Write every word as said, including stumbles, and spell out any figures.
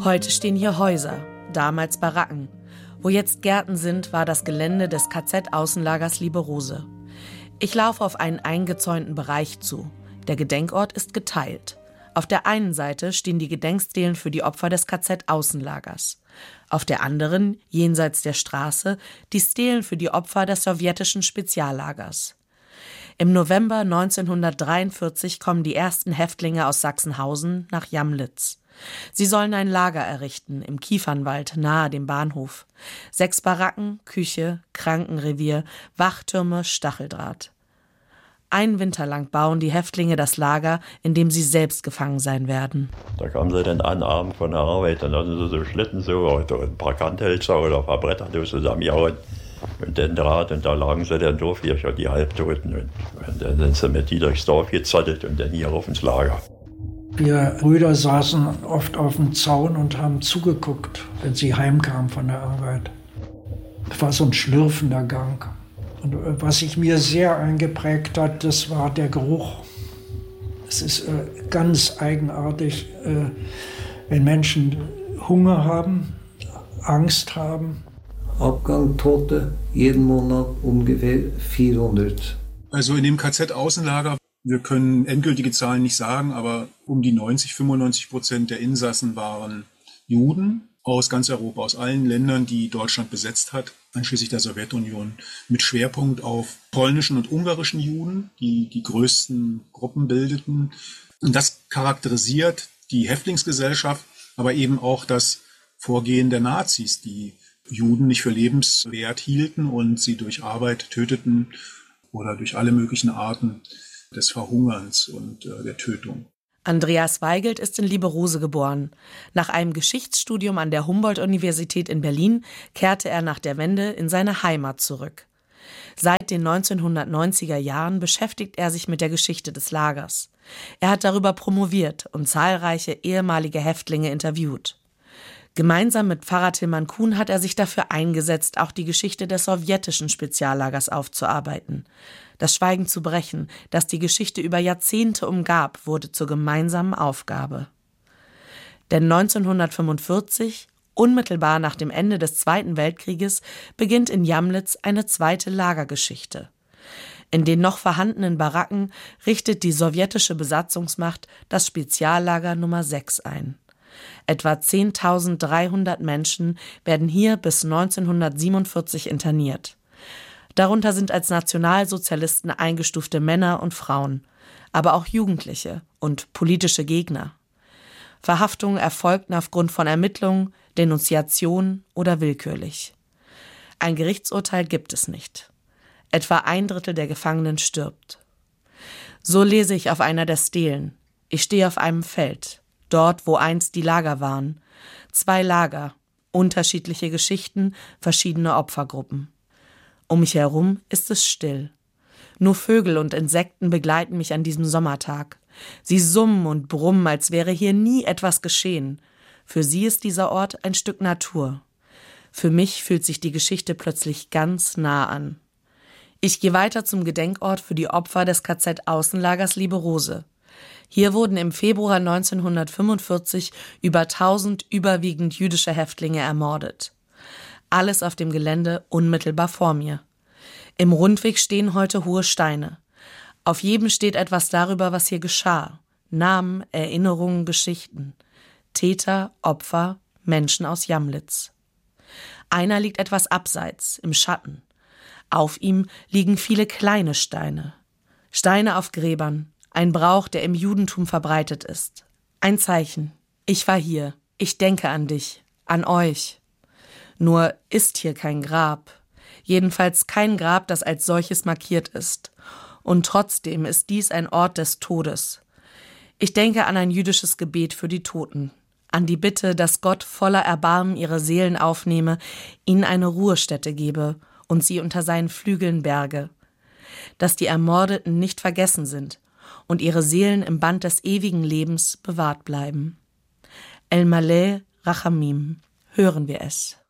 Heute stehen hier Häuser, damals Baracken. Wo jetzt Gärten sind, war das Gelände des K Z-Außenlagers Liberose. Ich laufe auf einen eingezäunten Bereich zu. Der Gedenkort ist geteilt. Auf der einen Seite stehen die Gedenkstelen für die Opfer des K Z-Außenlagers. Auf der anderen, jenseits der Straße, die Stelen für die Opfer des sowjetischen Speziallagers. Im November neunzehnhundertdreiundvierzig kommen die ersten Häftlinge aus Sachsenhausen nach Jamlitz. Sie sollen ein Lager errichten im Kiefernwald nahe dem Bahnhof. Sechs Baracken, Küche, Krankenrevier, Wachtürme, Stacheldraht. Einen Winter lang bauen die Häftlinge das Lager, in dem sie selbst gefangen sein werden. Da kamen sie dann an, abends von der Arbeit, dann hatten sie so Schlitten so, oder ein paar Kanthölzer oder ein paar Bretter zusammengehauen und den Draht, und da lagen sie dann durch, wie die Halbtoten. Und, und dann sind sie mit die durchs Dorf gezottelt und dann hier auf ins Lager. Wir Brüder saßen oft auf dem Zaun und haben zugeguckt, wenn sie heimkamen von der Arbeit. Es war so ein schlürfender Gang. Und was sich mir sehr eingeprägt hat, das war der Geruch. Es ist äh, ganz eigenartig, äh, wenn Menschen Hunger haben, Angst haben. Abgangstote, jeden Monat ungefähr vierhundert. Also in dem K Z-Außenlager, wir können endgültige Zahlen nicht sagen, aber um die neunzig, fünfundneunzig Prozent der Insassen waren Juden aus ganz Europa, aus allen Ländern, die Deutschland besetzt hat, einschließlich der Sowjetunion, mit Schwerpunkt auf polnischen und ungarischen Juden, die die größten Gruppen bildeten. Und das charakterisiert die Häftlingsgesellschaft, aber eben auch das Vorgehen der Nazis, die Juden nicht für lebenswert hielten und sie durch Arbeit töteten oder durch alle möglichen Arten des Verhungerns und äh, der Tötung. Andreas Weigelt ist in Liberose geboren. Nach einem Geschichtsstudium an der Humboldt-Universität in Berlin kehrte er nach der Wende in seine Heimat zurück. Seit den neunzehnhundertneunziger Jahren beschäftigt er sich mit der Geschichte des Lagers. Er hat darüber promoviert und zahlreiche ehemalige Häftlinge interviewt. Gemeinsam mit Pfarrer Tilman Kuhn hat er sich dafür eingesetzt, auch die Geschichte des sowjetischen Speziallagers aufzuarbeiten. Das Schweigen zu brechen, das die Geschichte über Jahrzehnte umgab, wurde zur gemeinsamen Aufgabe. Denn neunzehnhundertfünfundvierzig, unmittelbar nach dem Ende des Zweiten Weltkrieges, beginnt in Jamlitz eine zweite Lagergeschichte. In den noch vorhandenen Baracken richtet die sowjetische Besatzungsmacht das Speziallager Nummer sechs ein. Etwa zehntausenddreihundert Menschen werden hier bis neunzehnhundertsiebenundvierzig interniert. Darunter sind als Nationalsozialisten eingestufte Männer und Frauen, aber auch Jugendliche und politische Gegner. Verhaftungen erfolgten aufgrund von Ermittlungen, Denunziation oder willkürlich. Ein Gerichtsurteil gibt es nicht. Etwa ein Drittel der Gefangenen stirbt. So lese ich auf einer der Stelen. Ich stehe auf einem Feld, dort, wo einst die Lager waren. Zwei Lager, unterschiedliche Geschichten, verschiedene Opfergruppen. Um mich herum ist es still. Nur Vögel und Insekten begleiten mich an diesem Sommertag. Sie summen und brummen, als wäre hier nie etwas geschehen. Für sie ist dieser Ort ein Stück Natur. Für mich fühlt sich die Geschichte plötzlich ganz nah an. Ich gehe weiter zum Gedenkort für die Opfer des K Z-Außenlagers Liberose. Hier wurden im Februar neunzehnhundertfünfundvierzig über tausend überwiegend jüdische Häftlinge ermordet. Alles auf dem Gelände unmittelbar vor mir. Im Rundweg stehen heute hohe Steine. Auf jedem steht etwas darüber, was hier geschah. Namen, Erinnerungen, Geschichten. Täter, Opfer, Menschen aus Jamlitz. Einer liegt etwas abseits, im Schatten. Auf ihm liegen viele kleine Steine. Steine auf Gräbern. Ein Brauch, der im Judentum verbreitet ist. Ein Zeichen. Ich war hier. Ich denke an dich. An euch. Nur ist hier kein Grab. Jedenfalls kein Grab, das als solches markiert ist. Und trotzdem ist dies ein Ort des Todes. Ich denke an ein jüdisches Gebet für die Toten. An die Bitte, dass Gott voller Erbarmen ihre Seelen aufnehme, ihnen eine Ruhestätte gebe und sie unter seinen Flügeln berge. Dass die Ermordeten nicht vergessen sind und ihre Seelen im Band des ewigen Lebens bewahrt bleiben. El Maleh Rachamim, hören wir es.